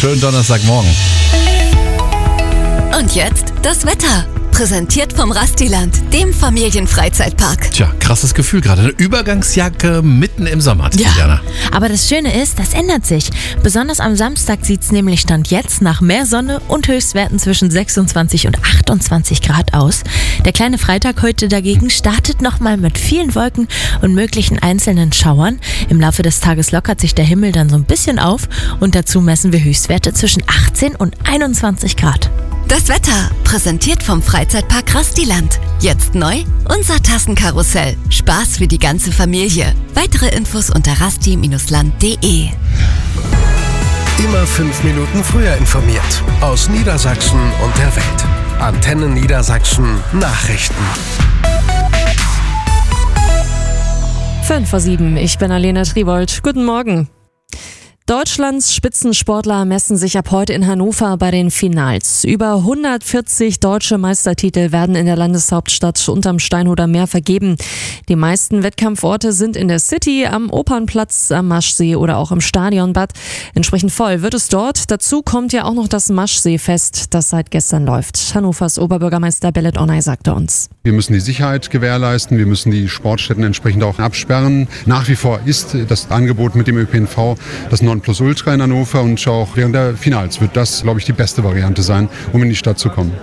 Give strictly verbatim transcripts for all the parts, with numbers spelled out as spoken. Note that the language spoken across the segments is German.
Schönen Donnerstagmorgen. Und jetzt das Wetter. Präsentiert vom Rastiland, dem Familienfreizeitpark. Tja, krasses Gefühl gerade. Eine Übergangsjacke mitten im Sommer, Tatjana. Ja, aber das Schöne ist, das ändert sich. Besonders am Samstag sieht es nämlich Stand jetzt nach mehr Sonne und Höchstwerten zwischen sechsundzwanzig und achtundzwanzig Grad aus. Der kleine Freitag heute dagegen startet nochmal mit vielen Wolken und möglichen einzelnen Schauern. Im Laufe des Tages lockert sich der Himmel dann so ein bisschen auf und dazu messen wir Höchstwerte zwischen achtzehn und einundzwanzig Grad. Das Wetter, präsentiert vom Freizeitpark Rastiland. Jetzt neu, unser Tassenkarussell. Spaß für die ganze Familie. Weitere Infos unter rasti Bindestrich land punkt de. Immer fünf Minuten früher informiert. Aus Niedersachsen und der Welt. Antenne Niedersachsen Nachrichten. Fünf vor sieben, ich bin Alena Tribold. Guten Morgen. Deutschlands Spitzensportler messen sich ab heute in Hannover bei den Finals. Über hundertvierzig deutsche Meistertitel werden in der Landeshauptstadt unterm Steinhuder Meer vergeben. Die meisten Wettkampforte sind in der City, am Opernplatz, am Maschsee oder auch im Stadionbad. Entsprechend voll wird es dort. Dazu kommt ja auch noch das Maschseefest, das seit gestern läuft. Hannovers Oberbürgermeister Belet Onay sagte uns: Wir müssen die Sicherheit gewährleisten, wir müssen die Sportstätten entsprechend auch absperren. Nach wie vor ist das Angebot mit dem Ö P N V das Nonplusultra in Hannover und auch während der Finals wird das, glaube ich, die beste Variante sein, um in die Stadt zu kommen.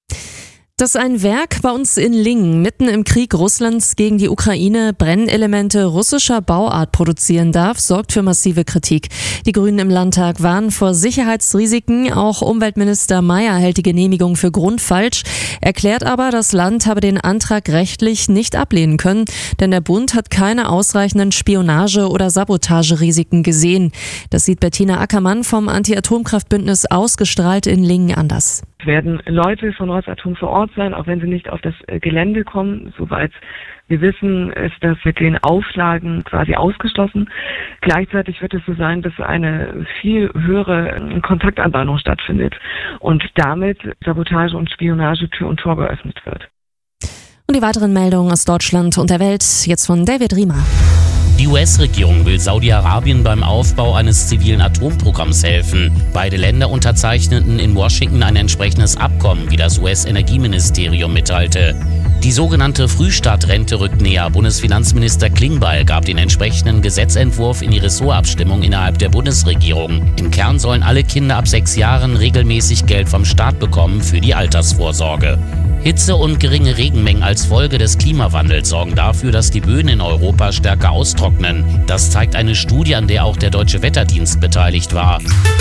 Dass ein Werk bei uns in Lingen mitten im Krieg Russlands gegen die Ukraine Brennelemente russischer Bauart produzieren darf, sorgt für massive Kritik. Die Grünen im Landtag warnen vor Sicherheitsrisiken. Auch Umweltminister Mayer hält die Genehmigung für grundfalsch, erklärt aber, das Land habe den Antrag rechtlich nicht ablehnen können, denn der Bund hat keine ausreichenden Spionage- oder Sabotagerisiken gesehen. Das sieht Bettina Ackermann vom Anti-Atomkraftbündnis Ausgestrahlt in Lingen anders. Es werden Leute von Rosatom vor Ort sein, auch wenn sie nicht auf das Gelände kommen. Soweit wir wissen, ist das mit den Auflagen quasi ausgeschlossen. Gleichzeitig wird es so sein, dass eine viel höhere Kontaktanbahnung stattfindet und damit Sabotage und Spionage Tür und Tor geöffnet wird. Und die weiteren Meldungen aus Deutschland und der Welt jetzt von David Riemer. Die U S-Regierung will Saudi-Arabien beim Aufbau eines zivilen Atomprogramms helfen. Beide Länder unterzeichneten in Washington ein entsprechendes Abkommen, wie das U S-Energieministerium mitteilte. Die sogenannte Frühstartrente rückt näher. Bundesfinanzminister Klingbeil gab den entsprechenden Gesetzentwurf in die Ressortabstimmung innerhalb der Bundesregierung. Im Kern sollen alle Kinder ab sechs Jahren regelmäßig Geld vom Staat bekommen für die Altersvorsorge. Hitze und geringe Regenmengen als Folge des Klimawandels sorgen dafür, dass die Böden in Europa stärker austrocknen. Das zeigt eine Studie, an der auch der Deutsche Wetterdienst beteiligt war.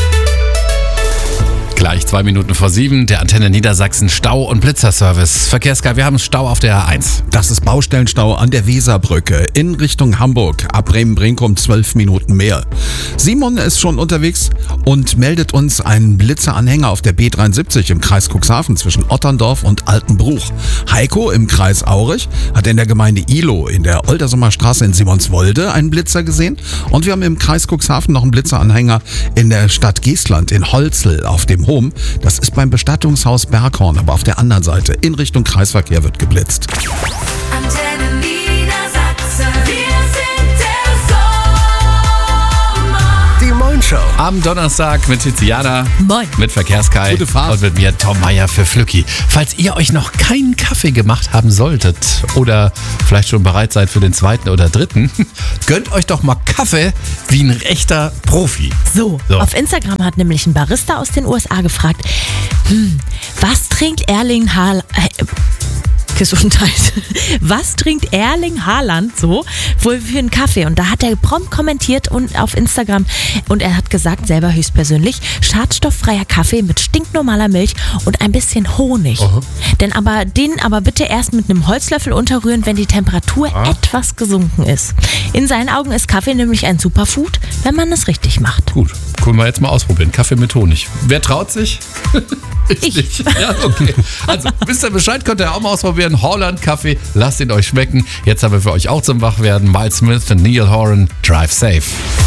Gleich zwei Minuten vor sieben, der Antenne Niedersachsen Stau- und Blitzerservice. Verkehrsguy, wir haben Stau auf der A eins. Das ist Baustellenstau an der Weserbrücke in Richtung Hamburg. Ab Bremen-Brinkum zwölf Minuten mehr. Simon ist schon unterwegs und meldet uns einen Blitzeranhänger auf der B dreiundsiebzig im Kreis Cuxhaven zwischen Otterndorf und Altenbruch. Heiko im Kreis Aurich hat in der Gemeinde Ihlow in der Oldersumer Straße in Simonswolde einen Blitzer gesehen. Und wir haben im Kreis Cuxhaven noch einen Blitzeranhänger in der Stadt Geestland in Holzl auf dem Hof. Das ist beim Bestattungshaus Berghorn, aber auf der anderen Seite in Richtung Kreisverkehr wird geblitzt. Antenne Niedersachsen, wir sind der Sommer. Die Moin-Show. Am Donnerstag mit Tiziana. Moin. Mit Verkehrsguy. Gute Fahrt. Und mit mir Tom Meyer für Flücki. Falls ihr euch noch keinen Kaffee gemacht haben solltet oder vielleicht schon bereit seid für den zweiten oder dritten, gönnt euch doch mal Kaffee wie ein echter Profi. So, So. auf Instagram hat nämlich ein Barista aus den U S A gefragt, hm, was trinkt Erling Haaland, äh, Gesundheit, was trinkt Erling Haaland so wohl für einen Kaffee? Und da hat er prompt kommentiert und auf Instagram und er hat gesagt, selber höchstpersönlich, schadstofffreier Kaffee mit stinknormaler Milch und ein bisschen Honig. Aha. Denn aber den aber bitte erst mit einem Holzlöffel unterrühren, wenn die Temperatur Ah. etwas gesunken ist. In seinen Augen ist Kaffee nämlich ein Superfood, wenn man es richtig macht. Gut, können wir jetzt mal ausprobieren. Kaffee mit Honig. Wer traut sich? Ich, Ich. nicht. Ja, okay. Also, wisst ihr Bescheid, könnt ihr auch mal ausprobieren. Holland Kaffee, lasst ihn euch schmecken. Jetzt haben wir für euch auch zum Wachwerden Miles Smith und Neil Horan, Drive Safe.